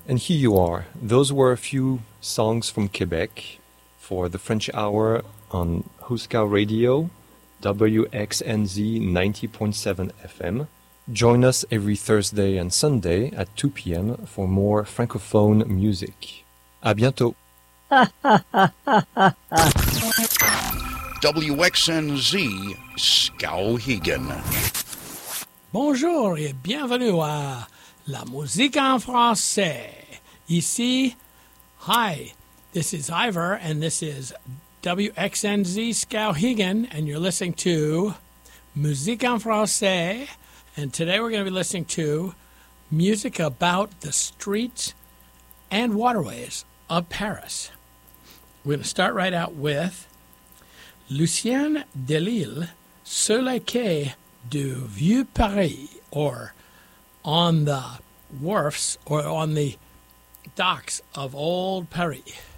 And here you are. Those were a few songs from Quebec for the French Hour on Huska Radio, WXNZ 90.7 FM. Join us every Thursday and Sunday at 2 p.m. for more francophone music. À bientôt. WXNZ Skowhegan. Bonjour et bienvenue à La Musique en Français. Ici, hi, this is Ivor, and this is WXNZ Skowhegan, and you're listening to Musique en Français. And today we're going to be listening to music about the streets and waterways of Paris. We're going to start right out with Lucien Delisle, Sur les quais du Vieux Paris, or on the wharfs or on the docks of Old Paris.